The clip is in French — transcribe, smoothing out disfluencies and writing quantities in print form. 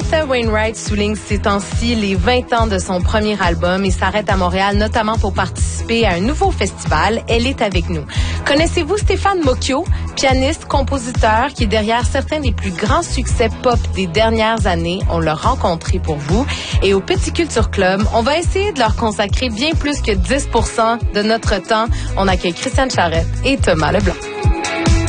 Vanessa Wainwright souligne ces temps-ci les 20 ans de son premier album et s'arrête à Montréal notamment pour participer à un nouveau festival. Elle est avec nous. Connaissez-vous Stéphane Mocchio, pianiste, compositeur qui est derrière certains des plus grands succès pop des dernières années? On l'a rencontré pour vous. Et au Petit Culture Club, on va essayer de leur consacrer bien plus que 10% de notre temps. On accueille Christiane Charette et Thomas Leblanc.